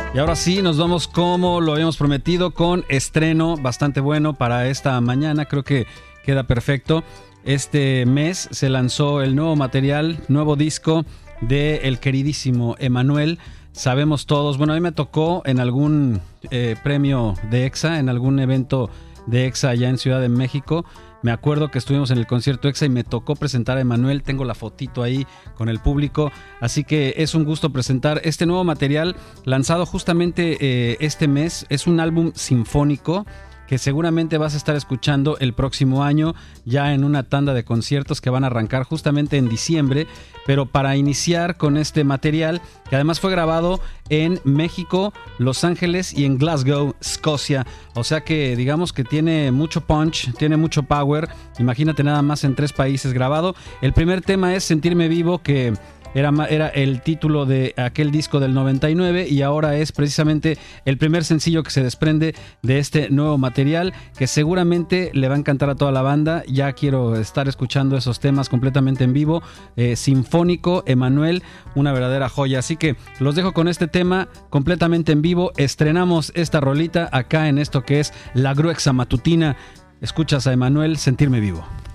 Y ahora sí, nos vamos como lo habíamos prometido con estreno bastante bueno para esta mañana. Creo que queda perfecto. Este mes se lanzó el nuevo material, nuevo disco de el queridísimo Emmanuel. Sabemos todos, bueno, a mí me tocó en algún premio de EXA, en algún evento de EXA allá en Ciudad de México. Me acuerdo que estuvimos en el concierto EXA y me tocó presentar a Emmanuel. Tengo la fotito ahí con el público. Así que es un gusto presentar este nuevo material lanzado justamente este mes. Es un álbum sinfónico que seguramente vas a estar escuchando el próximo año, ya en una tanda de conciertos que van a arrancar justamente en diciembre. Pero para iniciar con este material, que además fue grabado en México, Los Ángeles y en Glasgow, Escocia. O sea que digamos que tiene mucho punch, tiene mucho power. Imagínate nada más en 3 países grabado. El primer tema es Sentirme Vivo, que era el título de aquel disco del 99 y ahora es precisamente el primer sencillo que se desprende de este nuevo material, que seguramente le va a encantar a toda la banda. Ya quiero estar escuchando esos temas completamente en vivo. Sinfónico, Emmanuel, una verdadera joya. Así que los dejo con este tema completamente en vivo. Estrenamos esta rolita acá en esto que es La Gruexa Matutina. Escuchas a Emmanuel, Sentirme Vivo.